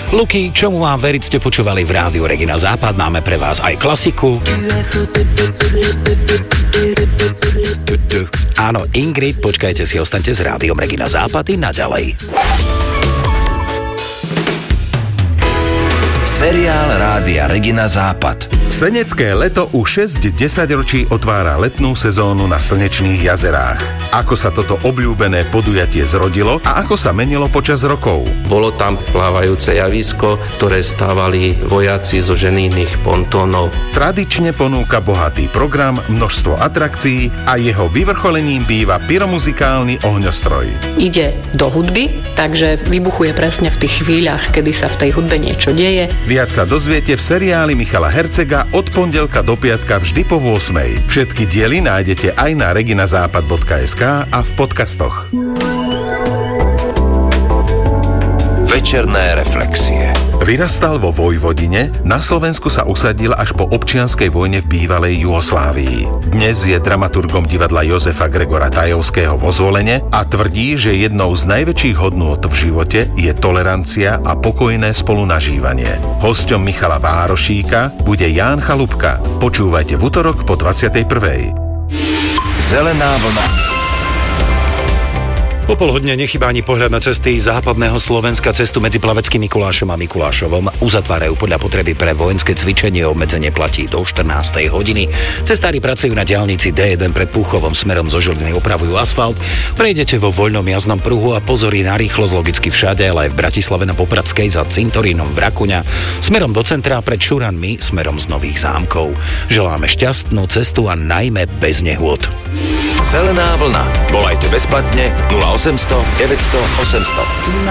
Luky, čomu mám veriť, ste počúvali v rádiu Regina Západ. Máme pre vás aj klasiku. Áno, Ingrid, počkajte si, ostaňte s rádiom Regina Západ i naďalej. Seriál Rádia Regina Západ. Senecké leto už 6-10 ročí otvára letnú sezónu na slnečných jazerách. Ako sa toto obľúbené podujatie zrodilo a ako sa menilo počas rokov? Bolo tam plávajúce javisko, ktoré stávali vojaci zo ženijných pontónov. Tradične ponúka bohatý program, množstvo atrakcií a jeho vyvrcholením býva pyromuzikálny ohňostroj. Ide do hudby, takže vybuchuje presne v tých chvíľach, kedy sa v tej hudbe niečo deje. Viac sa dozviete v seriáli Michala Hercega od pondelka do piatka vždy po 8. Všetky diely nájdete aj na reginazápad.sk a v podcastoch. Večerné reflexie. Vyrastal vo Vojvodine, na Slovensku sa usadil až po občianskej vojne v bývalej Juhoslávii. Dnes je dramaturgom divadla Jozefa Gregora Tajovského vo Zvolene a tvrdí, že jednou z najväčších hodnôt v živote je tolerancia a pokojné spolunažívanie. Hosťom Michala Bárošíka bude Ján Chalupka. Počúvajte v utorok po 21. Zelená vlna. Po polhodne nechybá ani pohľad na cesty západného Slovenska. Cestu medzi Plaveckým Mikulášom a Mikulášovom uzatvárajú podľa potreby pre vojenské cvičenie. Obmedzenie platí do 14. hodiny. Cestári pracujú na diaľnici D1 pred Púchovom smerom zo Žiliny, opravujú asfalt. Prejdete vo voľnom jazdnom pruhu a pozory na rýchlosť logicky všade, ale aj v Bratislave na Popradskej za cintorínom Vrakuňa, smerom do centra pred Šuranmi, smerom z Nových Zámkov. Želáme šťastnú cestu a najmä bez nehôd. Zelená vlna. Volajte bezplatne 0800 900 800.